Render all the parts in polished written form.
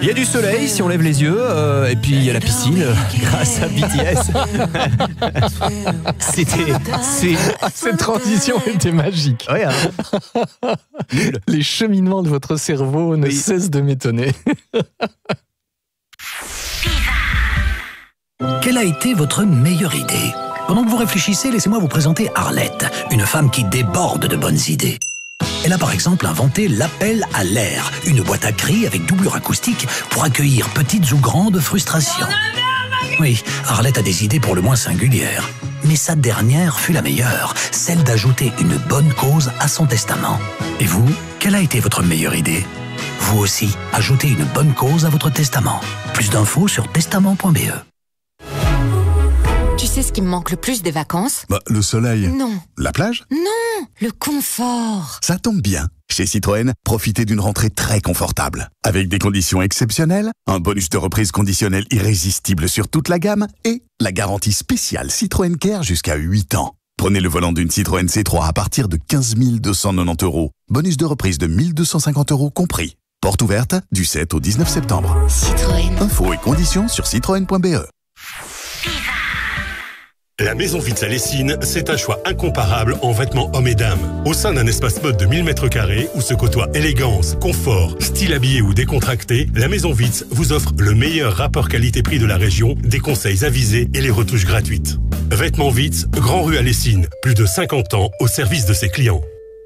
Il y a du soleil si on lève les yeux, et puis il y a la piscine grâce à BTS. Cette transition était magique. Ouais, hein. Les cheminements de votre cerveau ne cessent de m'étonner. Quelle a été votre meilleure idée? Pendant que vous réfléchissez, laissez-moi vous présenter Arlette, une femme qui déborde de bonnes idées. Elle a par exemple inventé l'appel à l'air, une boîte à cris avec doublure acoustique pour accueillir petites ou grandes frustrations. Oui, Arlette a des idées pour le moins singulières. Mais sa dernière fut la meilleure, celle d'ajouter une bonne cause à son testament. Et vous, quelle a été votre meilleure idée? Vous aussi, ajoutez une bonne cause à votre testament. Plus d'infos sur testament.be. Tu sais ce qui me manque le plus des vacances? Le soleil. Non. La plage? Non, le confort. Ça tombe bien. Chez Citroën, profitez d'une rentrée très confortable. Avec des conditions exceptionnelles, un bonus de reprise conditionnel irrésistible sur toute la gamme et la garantie spéciale Citroën Care jusqu'à 8 ans. Prenez le volant d'une Citroën C3 à partir de 15 290 €. Bonus de reprise de 1 250 € compris. Porte ouverte du 7 au 19 septembre. Citroën. Infos et conditions sur citroën.be. La Maison Vitz à Lessines, c'est un choix incomparable en vêtements hommes et dames. Au sein d'un espace mode de 1000 m² où se côtoient élégance, confort, style habillé ou décontracté, la Maison Vitz vous offre le meilleur rapport qualité-prix de la région, des conseils avisés et les retouches gratuites. Vêtements Vitz, Grand Rue à Lessines, plus de 50 ans au service de ses clients.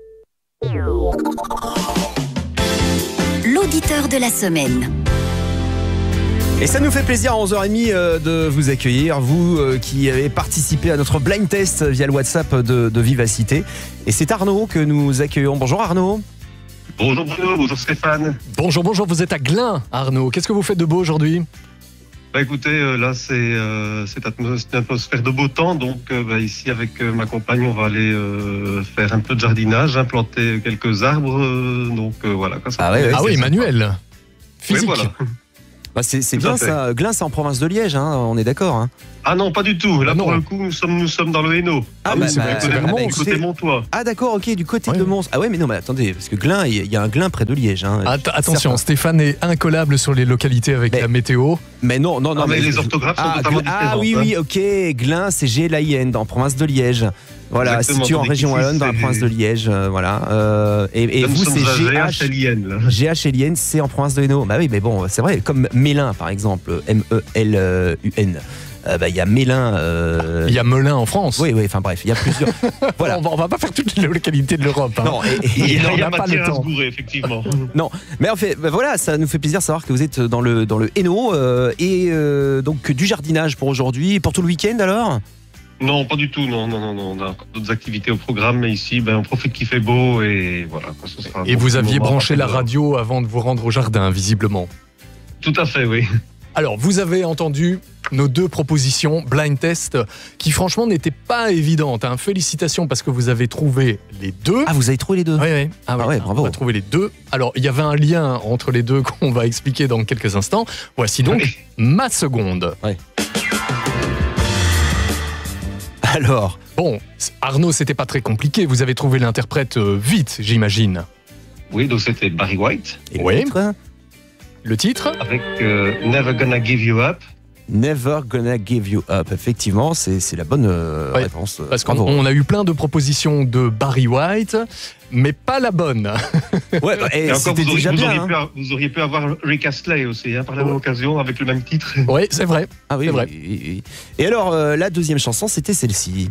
L'auditeur de la semaine. Et ça nous fait plaisir à 11h30 de vous accueillir, vous qui avez participé à notre blind test via le WhatsApp de Vivacité. Et c'est Arnaud que nous accueillons. Bonjour Arnaud. Bonjour Bruno, bonjour Stéphane. Bonjour, vous êtes à Glun, Arnaud. Qu'est-ce que vous faites de beau aujourd'hui? Écoutez, là c'est une atmosphère de beau temps, donc ici avec ma compagne on va aller faire un peu de jardinage, planter quelques arbres, voilà. Oui, manuel, physique. Oui, voilà. C'est bien ça. Glun, c'est en province de Liège, hein, on est d'accord. Hein. Ah non, pas du tout. Là, pour le coup, nous sommes dans le Hainaut. C'est côté Montois. Ah d'accord, ok, du côté de Mons. Ah ouais, mais non, mais attendez, parce que Glun, il y a un Glun près de Liège. Hein, attention, Stéphane est incollable sur les localités avec la météo. Mais non. Mais les orthographes sont totalement différentes. Ah oui, ok. Glun, c'est G-L-I-N, en province de Liège. Voilà, situé en région Wallonne, dans la province de Liège, voilà. Et vous, c'est G-H-L-I-N. G-H-L-I-N, c'est en province de Hainaut. Bah oui, mais bon, c'est vrai, comme Mélin, par exemple, M-E-L-U-N. Il y a Mélin. Il y a Melun en France. Oui, enfin bref, il y a plusieurs. Voilà. On va pas faire toutes les localités de l'Europe. Hein. Non, il n'y a pas le temps. Effectivement. Non, mais en fait, voilà, ça nous fait plaisir de savoir que vous êtes dans le Hainaut et donc du jardinage pour aujourd'hui, pour tout le week-end alors. Non, pas du tout, non. On a encore d'autres activités au programme, mais ici, on profite qu'il fait beau et voilà. Et vous aviez branché la radio avant de vous rendre au jardin, visiblement. Tout à fait, oui. Alors, vous avez entendu nos deux propositions blind test qui franchement n'étaient pas évidentes. Hein. Félicitations parce que vous avez trouvé les deux. Ah, vous avez trouvé les deux? Oui. Bravo. On a trouvé les deux. Alors, il y avait un lien entre les deux qu'on va expliquer dans quelques instants. Voici donc ma seconde. Ouais. Alors, bon, Arnaud, c'était pas très compliqué. Vous avez trouvé l'interprète vite, j'imagine. Oui, donc c'était Barry White. Et oui. Le titre avec Never Gonna Give You Up. Never Gonna Give You Up. Effectivement, c'est la bonne réponse. Parce qu'on a eu plein de propositions de Barry White, mais pas la bonne. Ouais, et c'était déjà bien. Vous auriez pu avoir Rick Astley aussi, par la même occasion, avec le même titre. Oui, c'est vrai. Ah oui, c'est vrai. Et alors, la deuxième chanson, c'était celle-ci.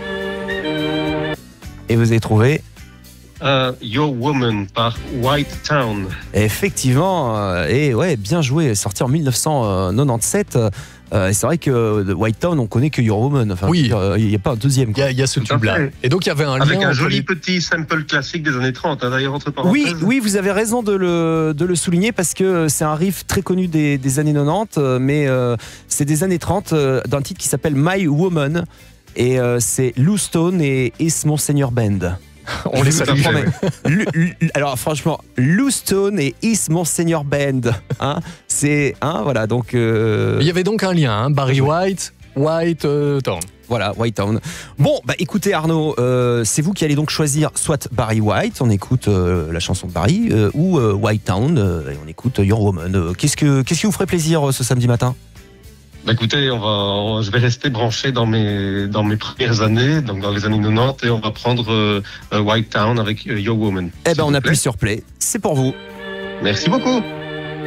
Et vous avez trouvé Your Woman par White Town. Effectivement, et ouais, bien joué, sorti en 1997. C'est vrai que White Town, on connaît que Your Woman. Enfin, oui, il n'y a pas un deuxième. Il y a ce tube-là. Et donc il y avait un lien avec un joli petit sample classique des années 30, d'ailleurs, entre parenthèses. Oui, vous avez raison de le souligner parce que c'est un riff très connu des années 90, mais c'est des années 30 d'un titre qui s'appelle My Woman. Et c'est Lou Stone et Is Monseigneur Band. On les salue. Alors franchement, Lou Stone et Is Monseigneur Band, hein, c'est voilà donc. Il y avait donc un lien, hein, Barry White, Town. Voilà, White Town. Bon, bah écoutez Arnaud, c'est vous qui allez donc choisir soit Barry White, on écoute la chanson de Barry, ou White Town, et on écoute Your Woman. Qu'est-ce qui vous ferait plaisir ce samedi matin ? Bah écoutez, je vais rester branché dans mes premières années, donc dans les années 90, et on va prendre White Town avec Your Woman. Eh ben on appuie sur play, c'est pour vous. Merci beaucoup.